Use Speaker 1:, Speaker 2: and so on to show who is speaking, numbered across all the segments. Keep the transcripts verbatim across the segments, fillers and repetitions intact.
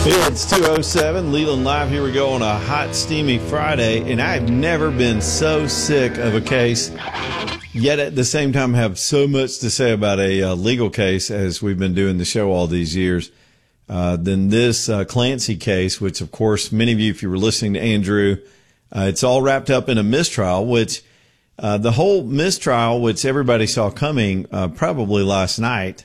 Speaker 1: It's two oh seven, Leland Live. Here we go on a hot, steamy Friday, and I've never been so sick of a case, yet at the same time have so much to say about a uh, legal case as we've been doing the show all these years, uh, than this uh, Clancy case, which, of course, many of you, if you were listening to Andrew, uh, it's all wrapped up in a mistrial, which uh, the whole mistrial, which everybody saw coming uh, probably last night,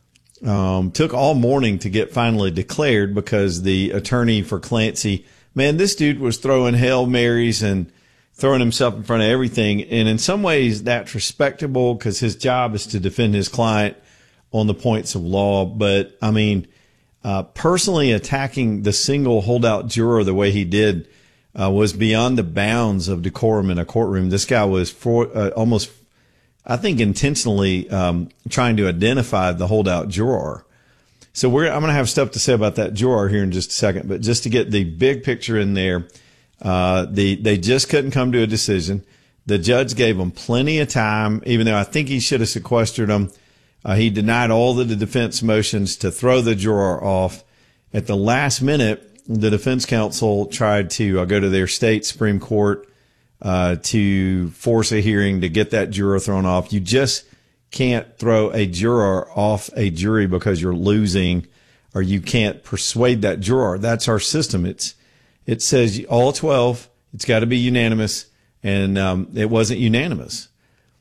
Speaker 1: Um, took all morning to get finally declared because the attorney for Clancy, man, this dude was throwing Hail Marys and throwing himself in front of everything. And in some ways that's respectable because his job is to defend his client on the points of law. But I mean, uh, personally attacking the single holdout juror the way he did, uh, was beyond the bounds of decorum in a courtroom. This guy was for, uh, almost I think intentionally um, trying to identify the holdout juror. So we're, I'm going to have stuff to say about that juror here in just a second, but just to get the big picture in there, uh, the, they just couldn't come to a decision. The judge gave them plenty of time, even though I think he should have sequestered them. Uh, he denied all the defense motions to throw the juror off. At the last minute, the defense counsel tried to uh, go to their state Supreme Court Uh, to force a hearing to get that juror thrown off. You just can't throw a juror off a jury because you're losing, or you can't persuade that juror. That's our system. It's, it says all twelve, it's got to be unanimous, and um, it wasn't unanimous.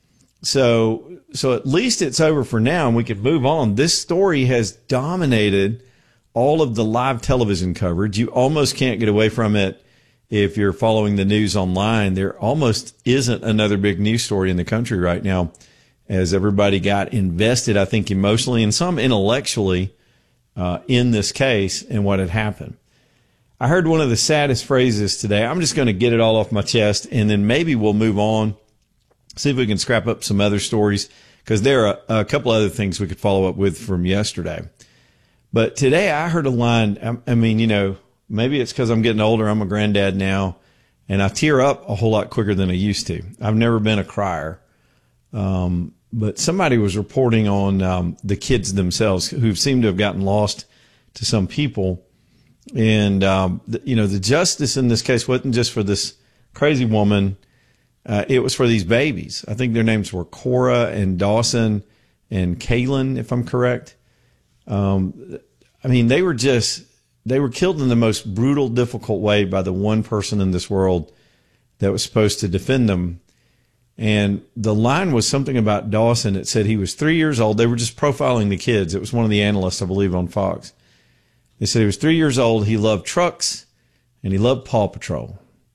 Speaker 1: So, so at least it's over for now, and we could move on. This story has dominated all of the live television coverage. You almost can't get away from it. If you're following the news online, there almost isn't another big news story in the country right now, as everybody got invested, I think, emotionally and some intellectually uh, in this case and what had happened. I heard one of the saddest phrases today. I'm just going to get it all off my chest, and then maybe we'll move on, see if we can scrap up some other stories, because there are a, a couple other things we could follow up with from yesterday. But today I heard a line, I, I mean, you know, maybe it's because I'm getting older. I'm a granddad now, and I tear up a whole lot quicker than I used to. I've never been a crier. Um, but somebody was reporting on um, the kids themselves who seem to have gotten lost to some people. And, um, the, you know, the justice in this case wasn't just for this crazy woman. Uh, it was for these babies. I think their names were Cora and Dawson and Kaylin, if I'm correct. Um, I mean, they were just... They were killed in the most brutal, difficult way by the one person in this world that was supposed to defend them. And the line was something about Dawson. It said he was three years old. They were just profiling the kids. It was one of the analysts, I believe, on Fox. They said he was three years old. He loved trucks and he loved Paw Patrol.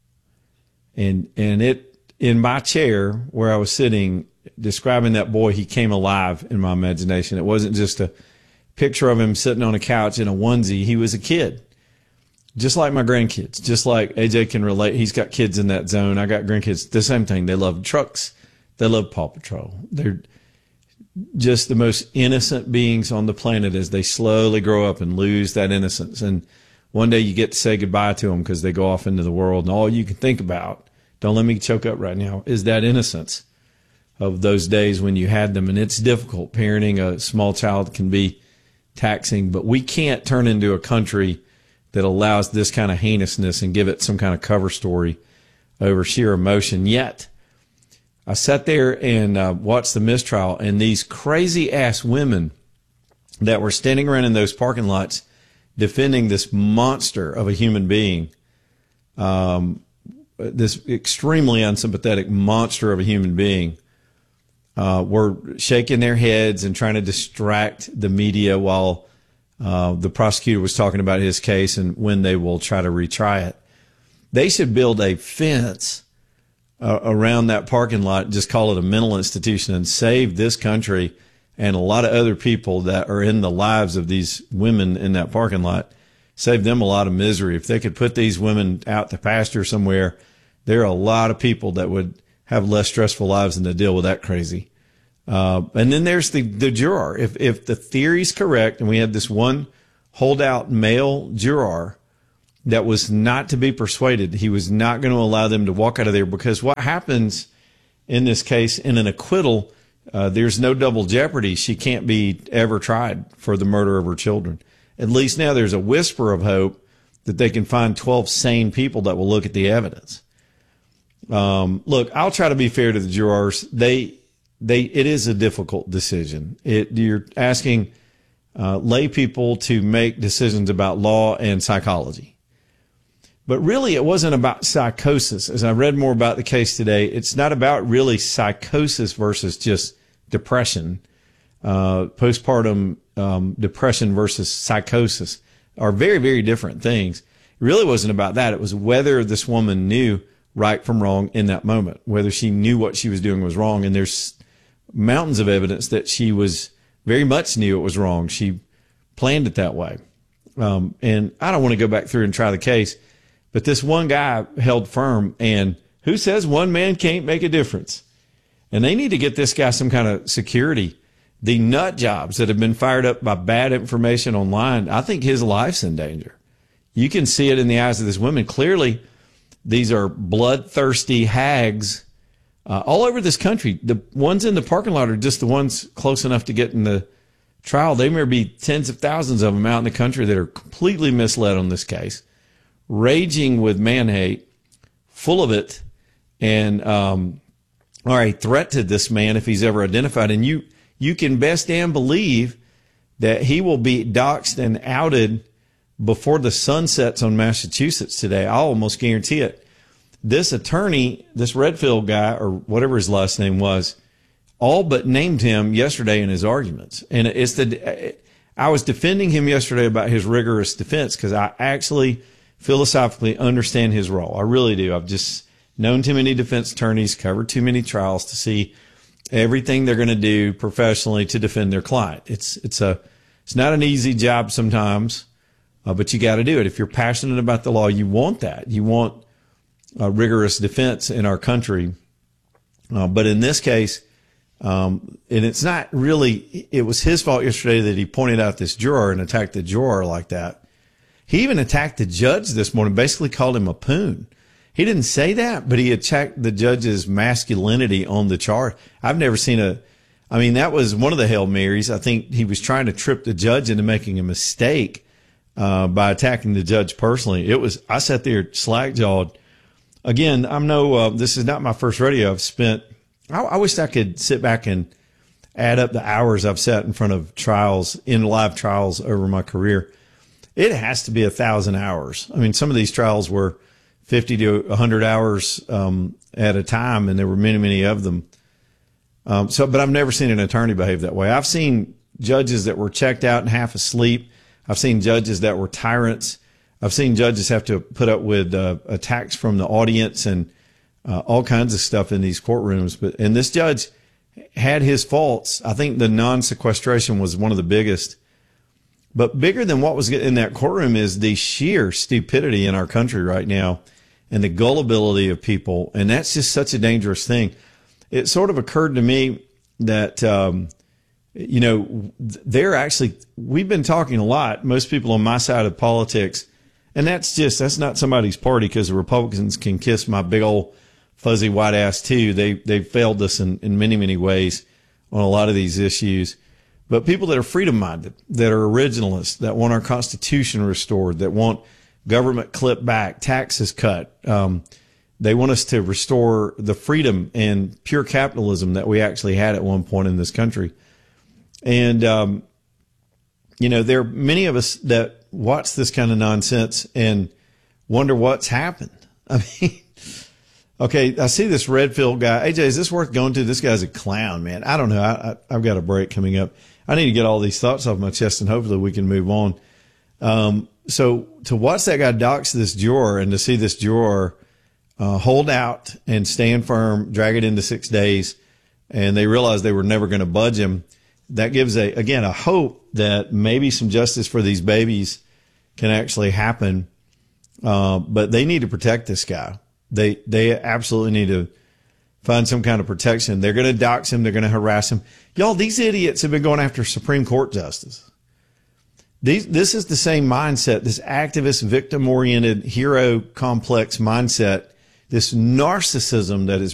Speaker 1: And, and it, in my chair where I was sitting, describing that boy, he came alive in my imagination. It wasn't just a picture of him sitting on a couch in a onesie. He was a kid, just like my grandkids, just like A J can relate. He's got kids in that zone. I got grandkids, the same thing. They love trucks. They love Paw Patrol. They're just the most innocent beings on the planet as they slowly grow up and lose that innocence. And one day you get to say goodbye to them because they go off into the world, and all you can think about, don't let me choke up right now, is that innocence of those days when you had them. And it's difficult. Parenting a small child can be taxing, but we can't turn into a country that allows this kind of heinousness and give it some kind of cover story over sheer emotion. Yet I sat there and uh, watched the mistrial, and these crazy ass women that were standing around in those parking lots defending this monster of a human being, um, this extremely unsympathetic monster of a human being, Uh, were shaking their heads and trying to distract the media while uh, the prosecutor was talking about his case and when they will try to retry it. They should build a fence uh, around that parking lot, just call it a mental institution, and save this country and a lot of other people that are in the lives of these women in that parking lot. Save them a lot of misery. If they could put these women out to pasture somewhere, there are a lot of people that would have less stressful lives than to deal with that crazy. Uh, and then there's the, the juror. If, if the theory's correct, and we had this one holdout male juror that was not to be persuaded, he was not going to allow them to walk out of there, because what happens in this case, in an acquittal, uh, there's no double jeopardy. She can't be ever tried for the murder of her children. at least now there's a whisper of hope that they can find twelve sane people that will look at the evidence. Um, look, I'll try to be fair to the jurors. They, they, it is a difficult decision. It, you're asking uh, lay people to make decisions about law and psychology. But really, it wasn't about psychosis. As I read more about the case today, it's not about really psychosis versus just depression. Uh, postpartum um, depression versus psychosis are very, very different things. It really wasn't about that. It was whether this woman knew right from wrong in that moment, whether she knew what she was doing was wrong. And there's mountains of evidence that she was very much knew it was wrong. She planned it that way. Um, and I don't want to go back through and try the case, but this one guy held firm, and who says one man can't make a difference? And they need to get this guy some kind of security. The nut jobs that have been fired up by bad information online, I think his life's in danger. You can see it in the eyes of this woman. Clearly, these are bloodthirsty hags uh, all over this country. The ones in the parking lot are just the ones close enough to get in the trial. There may be tens of thousands of them out in the country that are completely misled on this case, raging with man hate, full of it, and um, are a threat to this man if he's ever identified. And you you can best damn believe that he will be doxxed and outed before the sun sets on Massachusetts today. I'll almost guarantee it. This attorney, this Redfield guy, or whatever his last name was, all but named him yesterday in his arguments. And it's the, I was defending him yesterday about his rigorous defense because I actually philosophically understand his role. I really do. I've just known too many defense attorneys, covered too many trials to see everything they're going to do professionally to defend their client. It's, it's a, it's not an easy job sometimes. Uh, but you got to do it. If you're passionate about the law, you want that. You want a rigorous defense in our country. Uh, but in this case, um, and it's not really, it was his fault yesterday that he pointed out this juror and attacked the juror like that. He even attacked the judge this morning, basically called him a poon. He didn't say that, but he attacked the judge's masculinity on the chart. I've never seen a, I mean, that was one of the Hail Marys. I think he was trying to trip the judge into making a mistake Uh, by attacking the judge personally. It was, I sat there slack jawed. Again, I'm no, uh, this is not my first rodeo. I've spent, I, I wish I could sit back and add up the hours I've sat in front of trials, in live trials over my career. It has to be a thousand hours. I mean, some of these trials were fifty to a hundred hours, um, at a time, and there were many, many of them. Um, so, but I've never seen an attorney behave that way. I've seen judges that were checked out and half asleep. I've seen judges that were tyrants. I've seen judges have to put up with uh, attacks from the audience and uh, all kinds of stuff in these courtrooms. But and this judge had his faults. I think the non-sequestration was one of the biggest. But bigger than what was in that courtroom is the sheer stupidity in our country right now and the gullibility of people. And that's just such a dangerous thing. It sort of occurred to me that um, – you know, they're actually, we've been talking a lot, most people on my side of politics, and that's just, that's not somebody's party because the Republicans can kiss my big old fuzzy white ass too. They, they've failed us in, in many, many ways on a lot of these issues. But people that are freedom minded, that are originalists, that want our Constitution restored, that want government clipped back, taxes cut, um, they want us to restore the freedom and pure capitalism that we actually had at one point in this country. And, um, you know, there are many of us that watch this kind of nonsense and wonder what's happened. I mean, okay, I see this Redfield guy. A J, is this worth going to? This guy's a clown, man. I don't know. I, I, I've got a break coming up. I need to get all these thoughts off my chest, and hopefully we can move on. Um, so to watch that guy dox this juror and to see this juror uh, hold out and stand firm, drag it into six days, and they realized they were never going to budge him, that gives a, again, a hope that maybe some justice for these babies can actually happen. Uh, but they need to protect this guy. They, they absolutely need to find some kind of protection. They're going to dox him. They're going to harass him. Y'all, these idiots have been going after Supreme Court justice. These, this is the same mindset, this activist, victim oriented, hero complex mindset, this narcissism that is